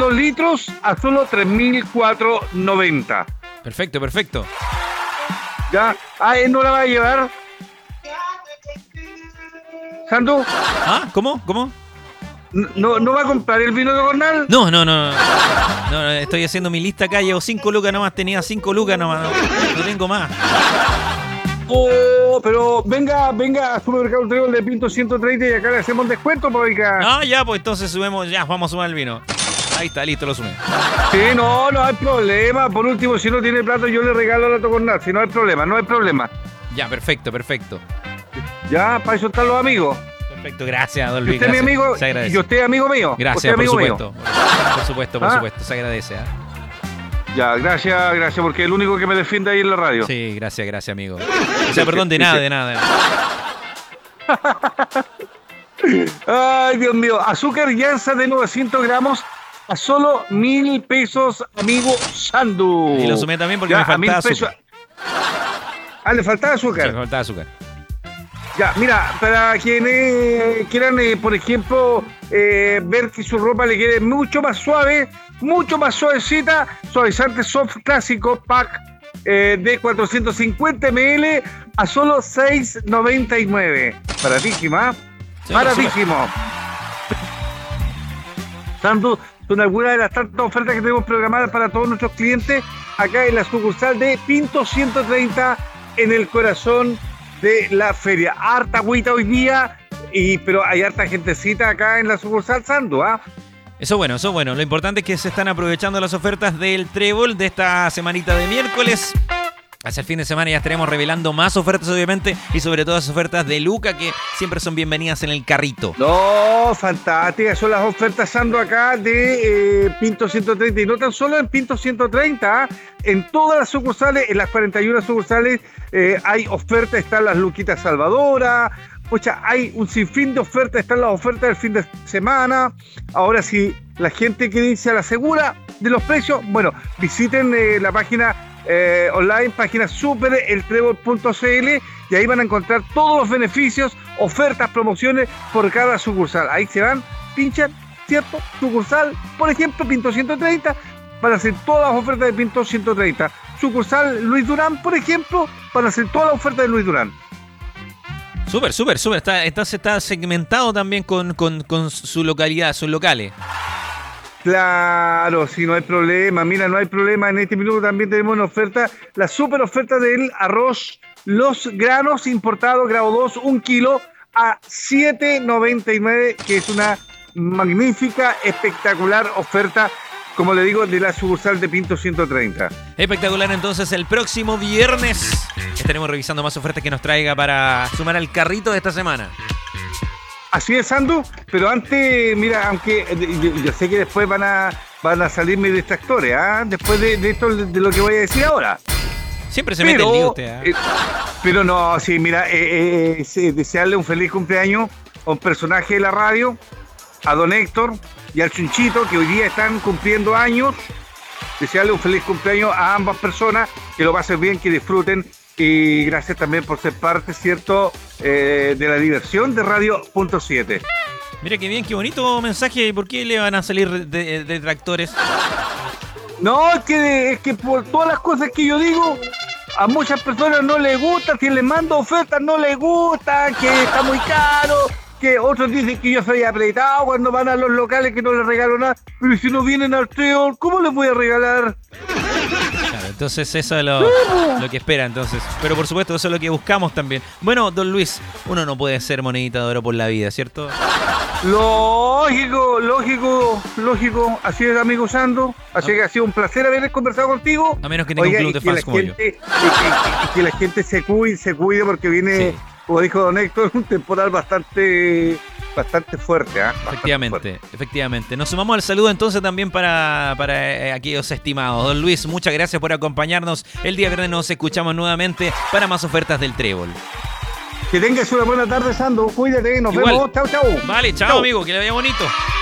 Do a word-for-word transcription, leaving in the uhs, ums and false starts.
dos litros a solo tres mil cuatrocientos noventa. Perfecto, perfecto. ¿Ya? Ah, ¿él no la va a llevar? ¿Santo? ¿Ah? ¿Cómo? ¿Cómo? ¿No, ¿No va a comprar el vino de Cornal? No, no, no, no, no, estoy haciendo mi lista acá, llevo cinco lucas nomás, tenía cinco lucas nomás, no, no tengo más. Oh, pero venga, venga a Supermercado Trébol de Pinto ciento treinta y acá le hacemos descuento, poica. Ah, ya, pues entonces subimos, ya, vamos a sumar el vino. Ahí está, listo, lo sumé. Sí, no, no hay problema. Por último, si no tiene plato, yo le regalo la Tocornal. Si no hay problema, no hay problema. Ya, perfecto, perfecto. Ya, para eso están los amigos. Perfecto, gracias, don Luis. Usted es mi amigo se agradece. y usted es amigo mío. Gracias, por amigo supuesto. Mío. Por supuesto, por ¿Ah? supuesto, se agradece. ¿eh? Ya, gracias, gracias, porque es el único que me defiende ahí en la radio. Sí, gracias, gracias, amigo. O sea, perdón, de nada, de nada. De nada. Ay, Dios mío. Azúcar llanza de novecientos gramos a solo mil pesos, amigo Sandu. Y lo sumé también porque ya, me faltaba azúcar. Ah, le faltaba azúcar. Sí, me faltaba azúcar. Ya, mira, para quienes quieran, eh, por ejemplo, eh, ver que su ropa le quede mucho más suave, mucho más suavecita, suavizante soft clásico pack eh, de cuatrocientos cincuenta mililitros a solo seis noventa y nueve. Baratísima, Sí, baratísimo. Sandu, son algunas de las tantas ofertas que tenemos programadas para todos nuestros clientes acá en la sucursal de Pinto ciento treinta en el corazón de la feria. Harta agüita hoy día, y, pero hay harta gentecita acá en la sucursal Sandu, ¿ah? Eso bueno, eso bueno. Lo importante es que se están aprovechando las ofertas del Trébol de esta semanita de miércoles. Hacia el fin de semana ya estaremos revelando más ofertas, obviamente, y sobre todo las ofertas de Luca, que siempre son bienvenidas en el carrito. No, fantásticas son las ofertas Sandu acá de eh, Pinto ciento treinta, y no tan solo en Pinto ciento treinta, ¿eh? En todas las sucursales, en las cuarenta y una sucursales eh, hay ofertas, están las Luquitas Salvadora, pucha, hay un sinfín de ofertas, están las ofertas del fin de semana. Ahora, si la gente quiere irse a la segura de los precios, bueno, visiten eh, la página Eh, online, página super el trébol punto c l, y ahí van a encontrar todos los beneficios, ofertas, promociones por cada sucursal. Ahí se van, pinchan, ¿cierto? Sucursal, por ejemplo, Pinto ciento treinta, van a hacer todas las ofertas de Pinto ciento treinta. Sucursal Luis Durán, por ejemplo, van a hacer todas las ofertas de Luis Durán. Súper, súper, súper. Está, está, está segmentado también con, con, con su localidad, sus locales. Claro, sí, no hay problema. Mira, no hay problema. En este minuto también tenemos una oferta, la super oferta del arroz Los Granos importados, grado dos, un kilo a siete noventa y nueve, que es una magnífica, espectacular oferta, como le digo, de la sucursal de Pinto ciento treinta. Espectacular, entonces el próximo viernes estaremos revisando más ofertas que nos traiga para sumar al carrito de esta semana. Así es, Sandu, pero antes, mira, aunque yo, yo sé que después van a van a salir mis distractores, ¿ah? ¿eh? Después de, de esto, de lo que voy a decir ahora. Siempre se pero, mete el lío usted, ¿eh? eh, Pero no, sí, mira, eh, eh, sí, desearle un feliz cumpleaños a un personaje de la radio, a don Héctor y al Chunchito, que hoy día están cumpliendo años. Desearle un feliz cumpleaños a ambas personas, que lo pasen bien, que disfruten. Y gracias también por ser parte, ¿cierto?, eh, de la diversión de Radio Punto siete. Mira qué bien, qué bonito mensaje. ¿Por qué le van a salir de- detractores? No, es que, es que por todas las cosas que yo digo, a muchas personas no les gusta. Si les mando ofertas no les gusta, que está muy caro, que otros dicen que yo soy apretado cuando van a los locales, que no les regalo nada. Pero si no vienen al Trébol, ¿cómo les voy a regalar? Claro, entonces eso es lo, lo que espera, entonces. Pero por supuesto, eso es lo que buscamos también. Bueno, don Luis, uno no puede ser monedita de oro por la vida, ¿cierto? Lógico, lógico, lógico. Así es, amigo Sandu. Así que ha sido un placer haber conversado contigo. A menos que tenga Oiga, un y club de que fans la como yo. gente, y que, y que la gente se cuide, se cuide, porque viene, Sí. como dijo don Héctor, un temporal bastante, bastante fuerte, ¿eh? Bastante Efectivamente, fuerte. efectivamente. Nos sumamos al saludo entonces también para, para eh, aquellos estimados. Don Luis, muchas gracias por acompañarnos. El día viernes nos escuchamos nuevamente para más ofertas del Trébol. Que tengas una buena tarde, Sandu. Cuídate, nos Igual. vemos. Chau, chau. Vale, chao, Chau. amigo, que le vaya bonito.